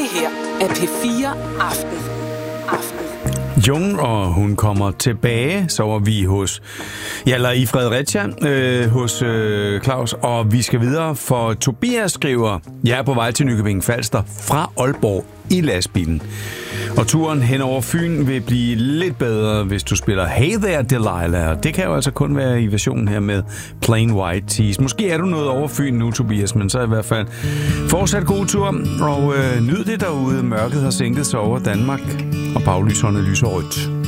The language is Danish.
her er P4 Aften. Jung, og hun kommer tilbage, så var vi i Fredericia, hos Claus, og vi skal videre, for Tobias skriver, jeg er på vej til Nykøbing Falster fra Aalborg i lastbilen. Og turen hen over Fyn vil blive lidt bedre, hvis du spiller Hey There Delilah. Det kan jo altså kun være i versionen her med Plain White Tees. Måske er du noget over Fyn nu, Tobias, men så i hvert fald fortsat god tur, og nyd det derude. Mørket har sænket sig over Danmark, og baglyserne lyser rødt.